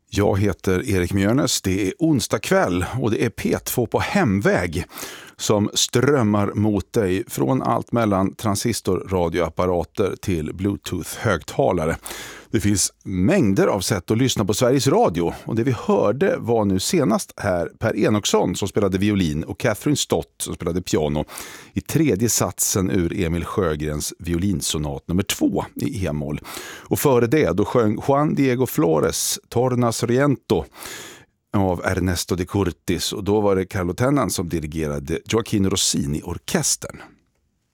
Jag heter Erik Mjörnes, det är onsdag kväll och det är P2 på hemväg som strömmar mot dig från allt mellan transistorradioapparater till Bluetooth-högtalare. Det finns mängder av sätt att lyssna på Sveriges Radio och det vi hörde var nu senast här Per Enoksson som spelade violin och Catherine Stott som spelade piano i tredje satsen ur Emil Sjögrens violinsonat nummer 2 i E-moll. Och före det då sjöng Juan Diego Flores Tornas Riento av Ernesto de Curtis och då var det Carlo Tennant som dirigerade Joaquin Rossini-orkestern.